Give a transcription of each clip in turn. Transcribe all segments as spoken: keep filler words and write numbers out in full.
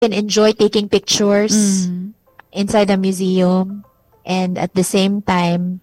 can enjoy taking pictures Mm. inside the museum, and at the same time,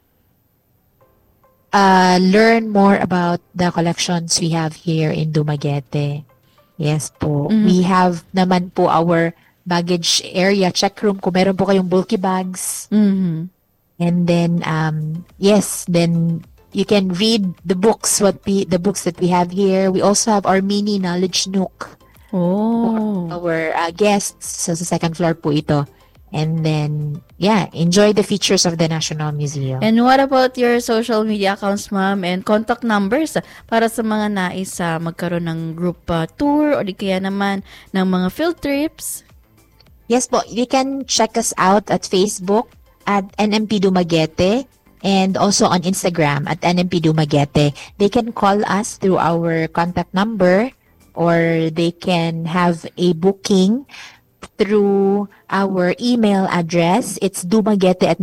uh, learn more about the collections we have here in Dumaguete. Yes po. Mhm. We have naman po our baggage area, check room, kung meron po kayong bulky bags. Mhm. And then, um, yes, then you can read the books, what we, the books that we have here. We also have our mini knowledge nook Oh. for our uh, guests. So, sa second floor po ito. And then, yeah, enjoy the features of the National Museum. And what about your social media accounts, ma'am, and contact numbers ah, para sa mga nais sa magkaroon ng group ah, tour o di kaya naman ng mga field trips? Yes po, you can check us out at Facebook at N M P Dumaguete and also on Instagram at N M P Dumaguete. They can call us through our contact number or they can have a booking through our email address. It's dumaguete at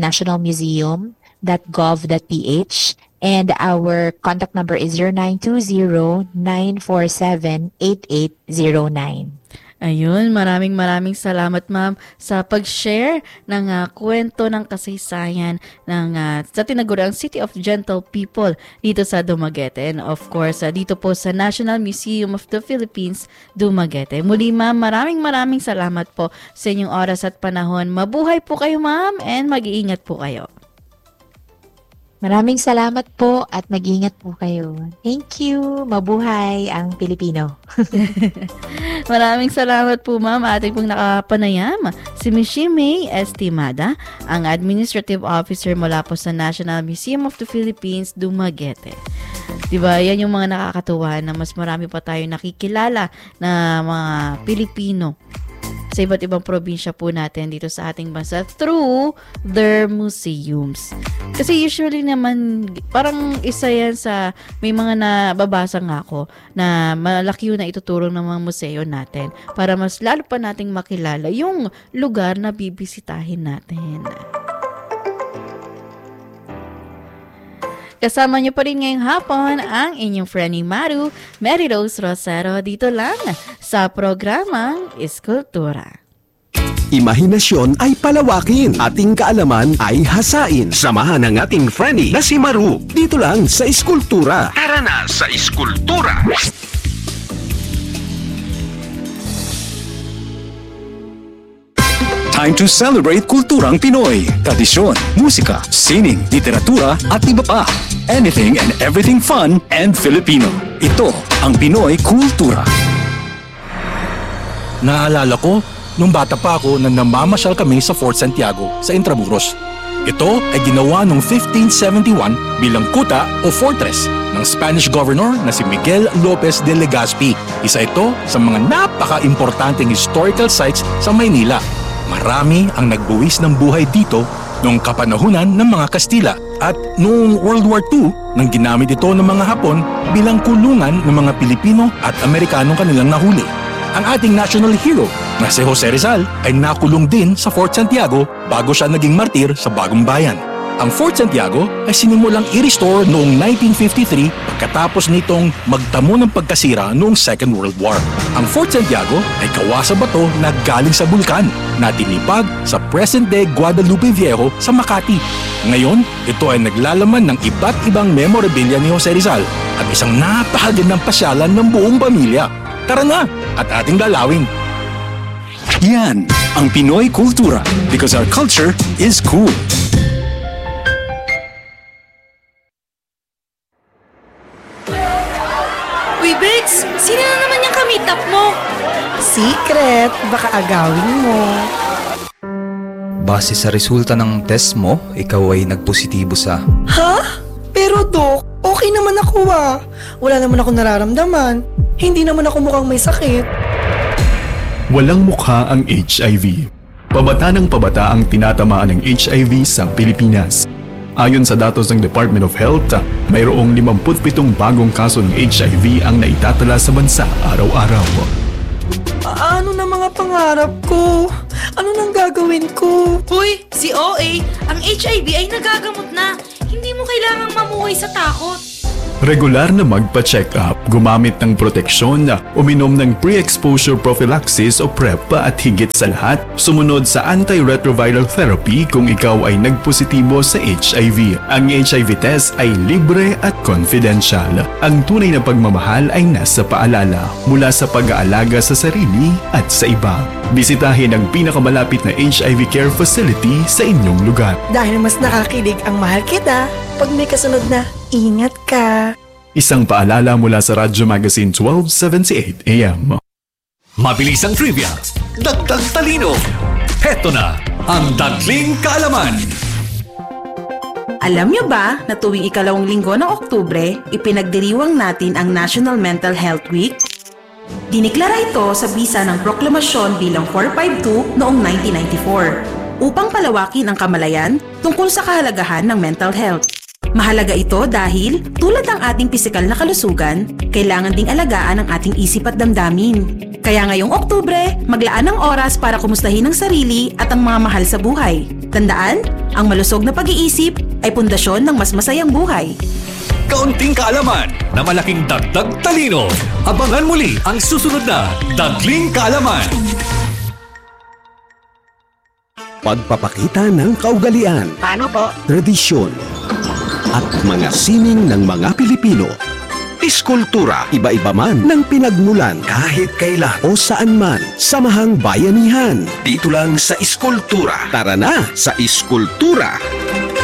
nationalmuseum.gov.ph and our contact number is zero nine two zero, nine four seven, eight eight zero nine. Ayun, maraming maraming salamat, ma'am, sa pag-share ng ah, kwento ng kasaysayan ng ah, sa tinaguriang City of Gentle People dito sa Dumaguete. And of course, ah, dito po sa National Museum of the Philippines, Dumaguete. Muli, ma'am, maraming maraming salamat po sa inyong oras at panahon. Mabuhay po kayo, ma'am, and mag-iingat po kayo. Maraming salamat po at mag-ingat po kayo. Thank you. Mabuhay ang Pilipino. Maraming salamat po, ma'am. Ating pong nakapanayam, si Michie May Estimada, ang Administrative Officer mula po sa National Museum of the Philippines, Dumaguete. Diba, yan yung mga nakakatuwa na mas marami pa tayo nakikilala na mga Pilipino sa iba't ibang probinsya po natin dito sa ating bansa through their museums. Kasi usually naman, parang isa yan sa, may mga nababasa nga ako na malaki yun na itutulong ng mga museo natin para mas lalo pa nating makilala yung lugar na bibisitahin natin. Kasama niyo pa rin ngayong hapon ang inyong friendly Maru, Mary Rose Rosero, dito lang sa programang Iskultura. Imahinasyon ay palawakin, ating kaalaman ay hasain. Samahan ang ating friendly na si Maru, dito lang sa Iskultura. Tara na sa Iskultura! Time to celebrate kulturang Pinoy. Tradisyon, musika, sining, literatura at iba pa. Anything and everything fun and Filipino. Ito ang Pinoy Kultura. Naalala ko, nung bata pa ako na namamasyal kami sa Fort Santiago sa Intramuros. Ito ay ginawa noong fifteen seventy-one bilang kuta o fortress ng Spanish governor na si Miguel Lopez de Legazpi. Isa ito sa mga napaka-importanting historical sites sa Maynila. Marami ang nagbuwis ng buhay dito noong kapanahunan ng mga Kastila at noong World War Two nang ginamit ito ng mga Hapon bilang kulungan ng mga Pilipino at Amerikanong kanilang nahuli. Ang ating national hero na si Jose Rizal ay nakulong din sa Fort Santiago bago siya naging martir sa Bagong Bayan. Ang Fort Santiago ay sinimulang i-restore noong nineteen fifty-three pagkatapos nitong magtamo ng pagkasira noong Second World War. Ang Fort Santiago ay gawa sa bato na galing sa bulkan na tinipag sa present-day Guadalupe Viejo sa Makati. Ngayon, ito ay naglalaman ng iba't ibang memorabilia ni Jose Rizal at isang napakagandang pasyalan ng buong pamilya. Tara na at ating dalawin! Yan ang Pinoy Kultura because our culture is cool. Uy, Bex! Sino na naman yung kamitap mo? Secret, baka agawin mo. Base sa resulta ng test mo, ikaw ay nagpositibo sa... Ha? Pero Dok, okay naman ako ah. Wala naman ako nararamdaman. Hindi naman ako mukhang may sakit. Walang mukha ang H I V. Pabata ng pabata ang tinatamaan ng H I V sa Pilipinas. Ayon sa datos ng Department of Health, mayroong limampu't-pitong bagong kaso ng H I V ang naitatala sa bansa araw-araw. A- ano na mga pangarap ko? Ano nang gagawin ko? Uy, si O A, ang H I V ay nagagamot na. Hindi mo kailangang mamuhay sa takot. Regular na magpa-check up, gumamit ng proteksyon, uminom ng pre-exposure prophylaxis o PrEP at higit sa lahat, sumunod sa antiretroviral therapy kung ikaw ay nagpositibo sa H I V. Ang H I V test ay libre at confidential. Ang tunay na pagmamahal ay nasa paalala mula sa pag-aalaga sa sarili at sa iba. Bisitahin ang pinakamalapit na H I V care facility sa inyong lugar. Dahil mas nakakilig ang mahal kita, pag may kasunod na, ingat ka. Isang paalala mula sa Radyo Magazine twelve seventy-eight A M. Mabilis ang trivia, dagdag talino. Heto na ang Dagling Kaalaman. Alam niyo ba na tuwing ikalawang linggo ng Oktubre, ipinagdiriwang natin ang National Mental Health Week? Diniklara ito sa bisa ng proklamasyon bilang four fifty-two noong nineteen ninety-four upang palawakin ang kamalayan tungkol sa kahalagahan ng mental health. Mahalaga ito dahil tulad ng ating pisikal na kalusugan, kailangan ding alagaan ang ating isip at damdamin. Kaya ngayong Oktubre, maglaan ng oras para kumustahin ang sarili at ang mga mahal sa buhay. Tandaan, ang malusog na pag-iisip ay pundasyon ng mas masayang buhay. Kaunting kaalaman na malaking dagdag talino. Abangan muli ang susunod na Dagling Kaalaman. Pagpapakita ng kaugalian, Paano po? tradisyon, at mga sining ng mga Pilipino. Iskultura, iba-iba man ng pinagmulan kahit kailan o saan man. Samahang bayanihan. Dito lang sa Iskultura. Tara na sa Iskultura.